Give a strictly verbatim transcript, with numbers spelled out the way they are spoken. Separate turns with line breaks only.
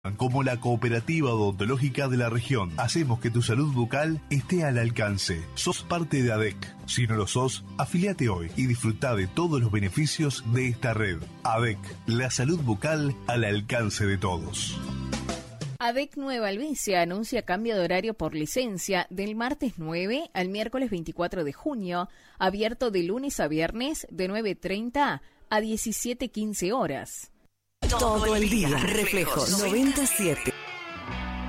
Como la Cooperativa Odontológica de la región, hacemos que tu salud bucal esté al alcance. Sos parte de A D E C. Si no lo sos, afiliate hoy y disfruta de todos los beneficios de esta red. A D E C, la salud bucal al alcance de todos.
A D E C Nueva Albicia anuncia cambio de horario por licencia del martes nueve al miércoles veinticuatro de junio, abierto de lunes a viernes de nueve treinta a diecisiete quince horas.
Todo el día. Reflejos noventa y siete.